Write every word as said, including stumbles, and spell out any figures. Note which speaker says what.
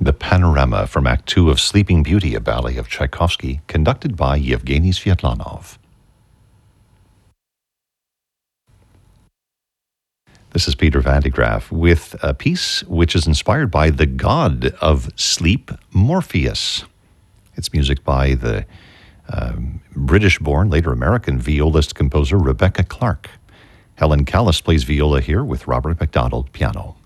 Speaker 1: The Panorama from Act Two of Sleeping Beauty, a ballet of Tchaikovsky, conducted by Yevgeny Sviatlanov. This is Peter Van de Graaf with a piece which is inspired by the god of sleep, Morpheus. It's music by the um, British-born, later American violist-composer Rebecca Clark. Helen Callis plays viola here with Robert MacDonald piano.